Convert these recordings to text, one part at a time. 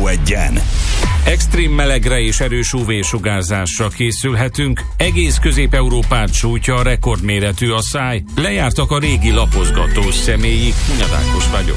Rádió Egyen. Extrém melegre és erős UV-sugárzásra készülhetünk. Egész Közép-Európát sújtja a rekordméretű asszály. Lejártak a régi lapozgatós személyig. Hunyadákos vagyok.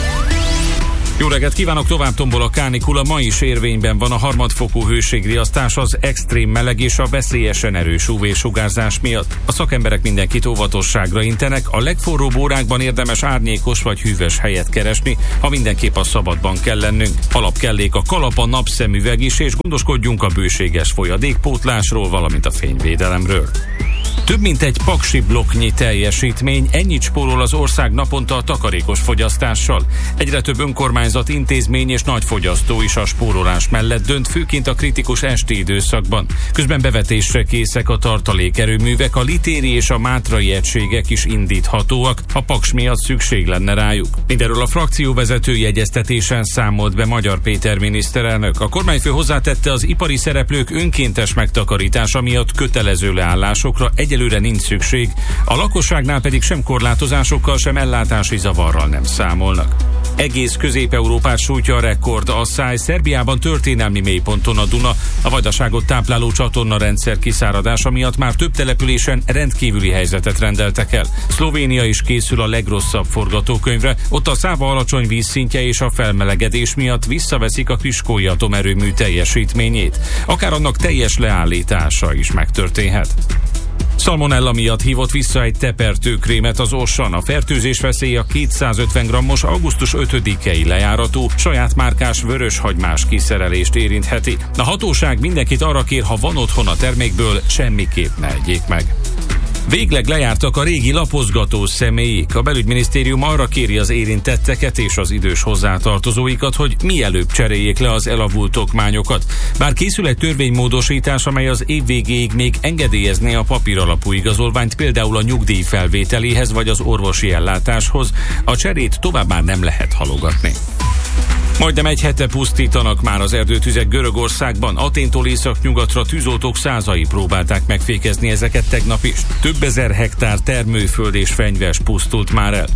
Jó reggelt kívánok, tovább tombol a kánikula, ma is érvényben van a harmadfokú hőségriasztás az extrém meleg és a veszélyesen erős UV-sugárzás miatt. A szakemberek mindenkit óvatosságra intenek, a legforróbb órákban érdemes árnyékos vagy hűvös helyet keresni, ha mindenképp a szabadban kell lennünk. Alapkellék a kalap, a napszemüveg is, és gondoskodjunk a bőséges folyadékpótlásról, valamint a fényvédelemről. Több mint egy paksi blokknyi teljesítmény, ennyit spórol az ország naponta a takarékos fogyasztással. Egyre több önkormányzat, intézmény és nagy fogyasztó is a spórolás mellett dönt, főként a kritikus esti időszakban. Közben bevetésre készek a tartalékerőművek, a litéri és a mátrai egységek is indíthatóak, ha paks miatt szükség lenne rájuk. Mindenről a frakcióvezetői egyeztetésen számolt be Magyar Péter miniszterelnök. A kormányfő hozzátette, az ipari szereplők önkéntes megtakarítása miatt kötelező leállásokra egyelőre nincs szükség, a lakosságnál pedig sem korlátozásokkal, sem ellátási zavarral nem számolnak. Egész Közép-Európát sújtja a rekord asszály. Szerbiában történelmi mélyponton a Duna, a vajdaságot tápláló csatornarendszer kiszáradása miatt már több településen rendkívüli helyzetet rendeltek el. Szlovénia is készül a legrosszabb forgatókönyvre, ott a Száva alacsony vízszintje és a felmelegedés miatt visszaveszik a Piskói atomerőmű teljesítményét. Akár annak teljes leállítása is megtörténhet. Szalmonella miatt hívott vissza egy tepertőkrémet az Auchan. A fertőzés veszélye a 250 g-os augusztus 5-i lejáratú saját márkás vöröshagymás kiszerelést érintheti. A hatóság mindenkit arra kér, ha van otthon a termékből, semmiképp ne egyék meg. Végleg lejártak a régi lapozgatós személyik. A belügyminisztérium arra kéri az érintetteket és az idős hozzátartozóikat, hogy mielőbb cseréljék le az elavult okmányokat. Bár készül egy törvénymódosítás, amely az év végéig még engedélyezné a papíralapú igazolványt, például a nyugdíj felvételéhez vagy az orvosi ellátáshoz, a cserét tovább már nem lehet halogatni. Majdnem egy hete pusztítanak már az erdőtüzek Görögországban. Aténtól északnyugatra tűzoltók százai próbálták megfékezni ezeket tegnap is. Több ezer hektár termőföld és fenyves pusztult már el.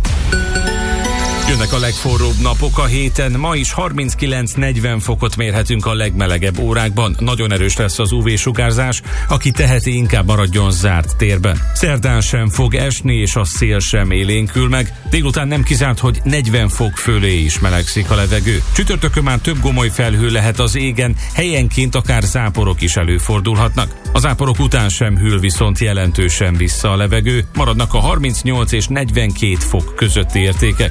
Jönnek a legforróbb napok a héten, ma is 39-40 fokot mérhetünk a legmelegebb órákban. Nagyon erős lesz az UV-sugárzás, aki teheti, inkább maradjon zárt térben. Szerdán sem fog esni, és a szél sem élénkül meg. Délután nem kizárt, hogy 40 fok fölé is melegszik a levegő. Csütörtökön már több gomoly felhő lehet az égen, helyenként akár záporok is előfordulhatnak. A záporok után sem hűl viszont jelentősen vissza a levegő, maradnak a 38 és 42 fok közötti értékek.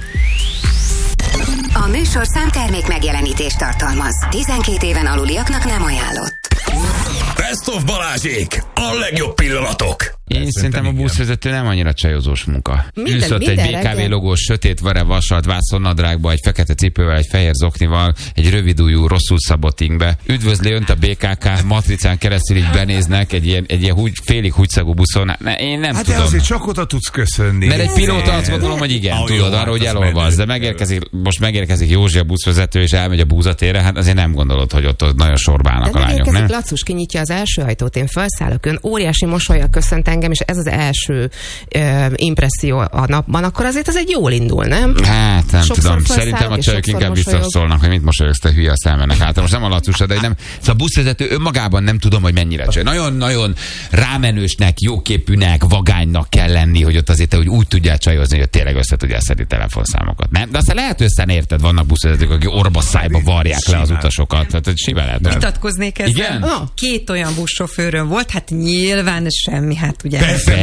A műsorszám termék megjelenítést tartalmaz. 12 éven aluliaknak nem ajánlott. Best of Balázsék! A legjobb pillanatok! Én szerintem a buszvezető nem annyira csajozós munka. Ülsz ott egy BKV logós, sötét vasalt vászonnadrágba, egy fekete cipővel, egy fehér zoknival, egy rövidújú, rosszul szabott ingbe. Üdvözli önt a BKK, matricán keresztül így benéznek egy ilyen félig húgyszagú buszon. Én nem tudom. Hát azért csak oda tudsz köszönni. Mert egy pilóta azt gondolom, hogy igen, tudod, arra, hogy elolvasd. De megérkezik Józsi a buszvezető, és elmegy a búzatérre, hát azért nem gondolod, hogy ott nagyon sorbálnak a lányok, nem? Lacus kinyitja az első ajtót, én felszállok, ön óriási mosollyal köszönt engem, és ez az első impresszió a napban, akkor azért ez egy jól indul, nem? Hát nem tudom. Szerintem a csajok inkább visszaszólnak, hogy mit mosolyogsz, te hülye, azt elmennek át. Most nem a Lacusra, de nem. Szóval a buszvezető önmagában nem tudom, hogy mennyire csaj. Nagyon-nagyon rámenősnek, jóképűnek, vagánynak kell lenni, hogy ott azért úgy tudják csajozni, hogy tényleg össze tudják szedni telefonszámokat. Nem? De aztán lehet érted, vannak buszvezetők, akik orba szájba varják le az utasokat. Tehát simán lehet. Vitatkoznék ezzel. Igen? Két olyan buszsofőröm volt, hát nyilván semmi, hát ugye. Persze.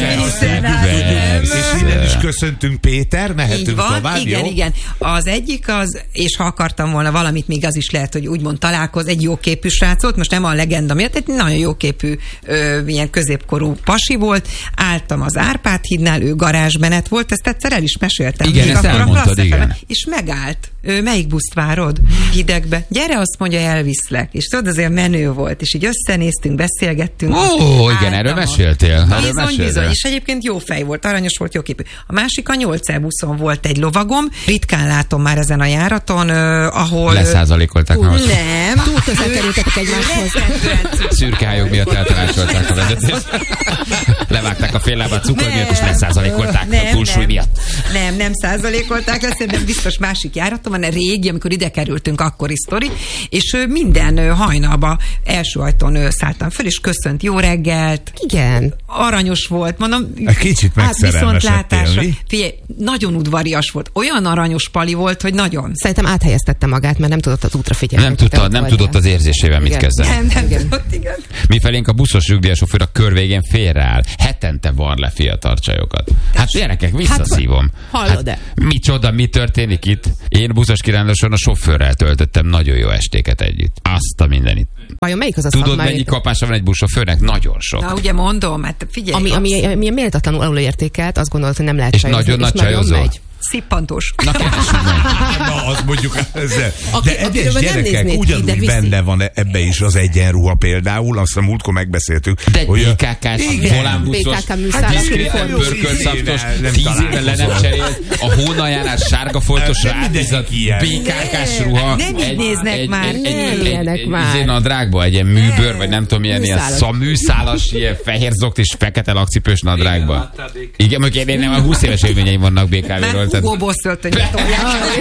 És innen is köszöntünk, Péter, mehetünk tovább, igen. Az egyik az, és ha akartam volna valamit, még az is lehet, hogy úgymond találkoz, egy jóképű srác volt, most nem a legenda miatt, egy nagyon jóképű, ilyen középkorú pasi volt, álltam az Árpád hídnál, ő garázsmenet volt, ezt egyszer el is meséltem. Igen, ezt elmondtad, igen. És megállt. Melyik buszt várod? Hidegbe. Gyere, azt mondja, elviszlek. És tudod, azért menő volt, és így összenéztünk, beszélgettünk. Ó, igen, erről meséltél. Bizony, és egyébként jó fej volt, aranyos volt, jóképű. A másik a 8 buszon volt egy lovagom, ritkán látom már ezen a járaton, ahol... Leszázalékolták meg. Nem, túl közel kerültetek egymáshoz. Szürke hályok miatt eltanácsolták a vezetést. Levágták a fél lábát cukor miatt, és leszázalékolták a túlsúly miatt. Nem százalékolták, szerintem biztos másik járatom van, régi, amikor ide kerültünk, akkori sztori, és minden hajnalba első ajtón szálltam föl, és köszönt, jó reggelt. Igen. Aranyos volt, mondom. Kicsit megszerelmesedtél, mi? Figyelj, nagyon udvarias volt. Olyan aranyos pali volt, hogy nagyon. Szerintem áthelyeztette magát, mert nem tudott az útra figyelni. Nem tudott az érzésével mit kezdeni. Nem tudott, igen. Mi felénk a buszos nyugdíjasofőr a kör végén félreáll. Hetente var le fiatal csajokat. Hát gyerekek, visszaszívom. Hallod-e? Micsoda, mi történik itt? Én buszos kiránduláson a sofőrrel töltöttem nagyon jó estéket együtt. Azt a mindenit. Vajon melyik az a Tudod, mennyi kapása van egy buszsofőrnek? Nagyon sok. Na, ugye mondom, hát figyelj. Ami méltatlanul alulértékelt, azt gondolod, hogy nem lehet és csajozni. Nagyon nagy csajozó. Szippantós. Na, keresünk meg. Na, azt mondjuk ezzel. De egyes gyerekek ugyanúgy benne van ebbe is az egyenruha például, azt a múltkor megbeszéltük. De egy BKK-s, volánbuszos, diszkréten pörkölszaptos, 10 éve le nem cserélt, a hónaljánál sárga foltos rátizat, BKK-s ruha. Nem így néznek már. Egy nadrágba, egy ilyen műbőr, vagy nem tudom, ilyen műszálas, ilyen fehér zokt és fekete lakcipős nadrágba. Igen, mondjuk én nem, a 20 éves élményeim vannak BKV-ről. Hugo Boss öltönybe tolják.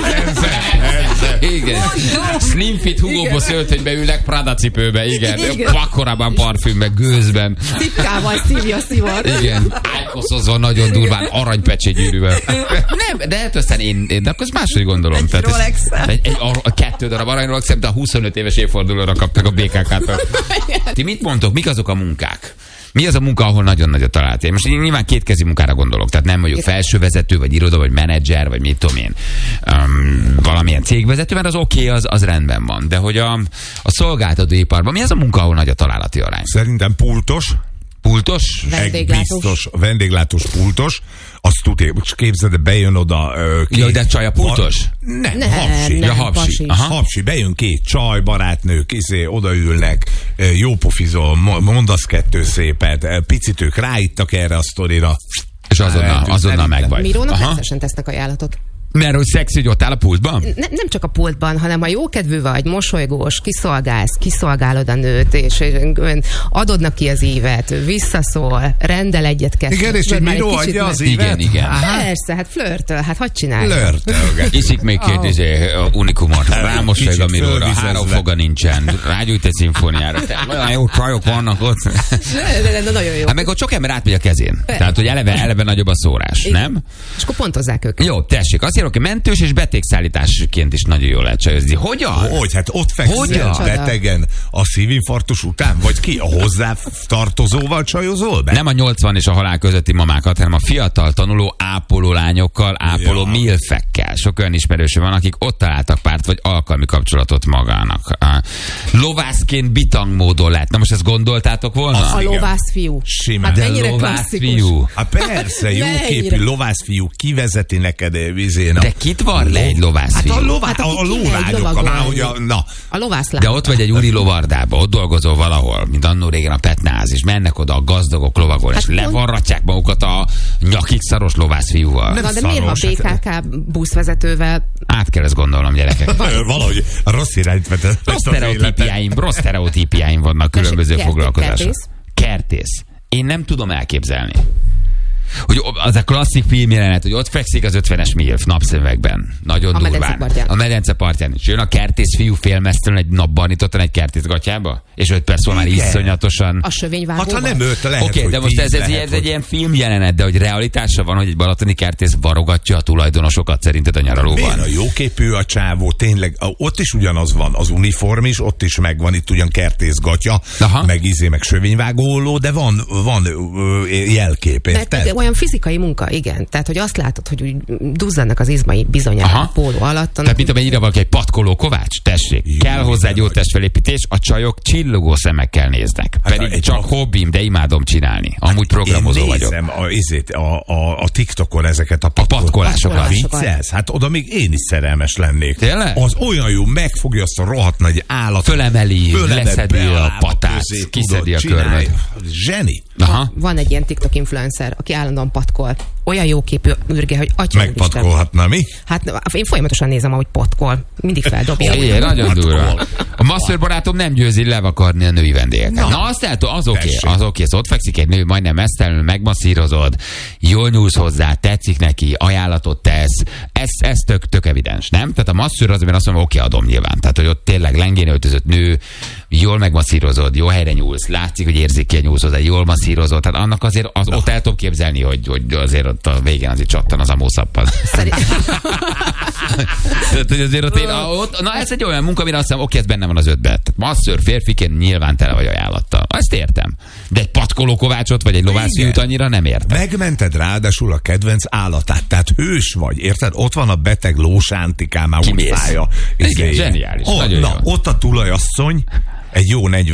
Igen. Slim fit Hugo Boss öltönybe ülnek Prada cipőbe, igen. Pakkorában parfümbe, gőzben. Cipkával szívja szivat. Igen. Ájkoszozva nagyon durván aranypecségyűrűvel. Nem, de hát aztán de akkor ezt máshogy gondolom. Egy Rolex-el. A 2 darab arany Rolex-el, de a 25 éves évfordulóra kaptak a BKK-től. Ti mit mondtok? Mik azok a munkák? Mi az a munka, ahol nagyon nagy a találat? Most én nyilván kétkezi munkára gondolok, tehát nem vagyok felsővezető, vagy iroda, vagy menedzser, vagy mit tudom én, valamilyen cégvezető, mert az oké, az rendben van. De hogy a szolgáltatóiparban mi az a munka, ahol nagy a találati arány? Szerintem pultos. Pultos? Biztos, vendéglátós pultos. Azt tudja, most képzeld, bejön oda... Jó, de csaj a pultos? Nem, hapsi. Nem, hapsi. Hapsi, bejön két csaj, barátnők, odaülnek, jópofizol, mondasz kettő szépet, picit ők ráittak erre a sztorira. És azonnal megvagy. Mirónak rendszeresen tesznek ajánlatot. Mert hogy szexi, hogy ott áll a pultban? Nem csak a pultban, hanem ha jókedvű vagy, mosolygós, kiszolgálod a nőt, és adod ki az ívet, visszaszól, rendel egyet-kettőt. Igen, és Miró adja az ívet? Igen. Persze, hát flörtöl, hát hogy csinálja? Flörtöl. Iszik még két unikumot, rámosolyog a Miróra, 3 foga nincsen, rágyújt egy szimfóniára. Olyan jó csajok vannak ott. De nagyon jó. Hát meg ott sok ember átmegy a kezén. Tehát, hogy eleve nagyobb a szórás, nem? És akkor pontozzák őket. Jó, tessék, azt oké, mentős és betegszállításként is nagyon jól lehet csajozni. Hogyan? Hogy? Hát ott fekszel betegen a szívinfarktus után? Vagy ki? A hozzá tartozóval csajozol be? Nem a 80 és a halál közötti mamákat, hanem a fiatal tanuló ápoló lányokkal, ápoló milfekkel. Sok olyan ismerősöm van, akik ott találtak párt vagy alkalmi kapcsolatot magának. Lovászként bitang módon lehet. Na most ezt gondoltátok volna? A lovászfiú. Simán. Hát mennyire klasszikus. Hát persze, jóképű lovászfiú kivezeti neked De kit var le egy lovászfiú? Hát a lólányok, a lovászlány. De ott vagy egy úri lovardába, ott dolgozol valahol, mint annó régen a Petnáz, és mennek oda a gazdagok lovagol, és levarratják magukat a nyakig szaros lovászfiúval. De miért a BKK buszvezetővel? Át kell ezt gondolnom, gyerekek. Valahogy rossz irányt vetett. Rossz sztereotípiáim vannak különböző foglalkozások. Kertész. Én nem tudom elképzelni. Hogy az a klasszik filmjelenet, hogy ott fekszik az 50-es milf napszemüvegben. Nagyon durván. A medence partján is. Jön a kertész fiú félmeztelen egy napban nyitottan egy kertész gatyába, és 5 perc már iszonyatosan. A sövényvágóban. Hát ha nem ölt, lehet, Oké, de most ez egy ilyen filmjelenet, de hogy realitása van, hogy egy balatoni kertész varogatja a tulajdonosokat szerinted a nyaralóban. Miért a jóképű a csávó, tényleg, ott is ugyanaz van, az uniform is, ott is megvan, itt ugyan kertész gatya, meg sövényvágó, de van jelkép, érted? Olyan fizikai munka, igen. Tehát, hogy azt látod, hogy úgy duzzadnak az izmai bizonyára a póló alatt. Tehát, mint amennyire valaki egy patkoló kovács, tessék. Kell hozzá egy jó testfelépítés, a csajok csillogó szemekkel néznek. Hát pedig csak hobbim, de imádom csinálni. Amúgy programozó vagyok. Én nézem a TikTokon ezeket a patkolásokat. Viccelsz? Hát oda még én is szerelmes lennék. Tényleg? Az olyan jó, megfogja azt a rohadt nagy állat. Fölemeli, leszedi a patát, kiszedi a körmöt. Zseni. Van egy ilyen TikTok influencer, aki állandóan patkol. Olyan jóképű ürge, hogy atya megpatkolhatna, mi? Hát én folyamatosan nézem, ahogy patkol. Mindig feldobja. Nagyon durva. A masször barátom nem győzi levakarni a női vendégeket. Na azt el az oké, az oké. Ott fekszik egy nő, majdnem mesztelenül, megmasszírozod, jól nyúlsz hozzá, tetszik neki, ajánlatot tesz. Ez tök evidens, nem? Tehát a masször az, azt mondom, oké, adom nyilván. Tehát, hogy ott tényleg lengén öltözött nő, jól megmasszírozod, jó helyre nyúlsz, látszik, hogy érzékeny nyúlsz hozzá, jól masszírozod. Tehát annak azért ott el tudom képzelni, hogy azért ott a végén azért csattan az amószappan. Tehát, hogy azért ott, na ez egy olyan munka, amire azt hiszem, oké, ez benne van az 5-ben. Tehát masször férfiként nyilván tele vagy ajánlattal. Ezt értem. De egy patkoló kovácsot, vagy egy lovászfiút annyira nem értem. Megmented ráadásul a kedvenc állatát, tehát hős vagy, érted? Ott van a beteg lósántikám, már úgy fája. Igen, zseniális. Ott a tulajasszony, egy jó 40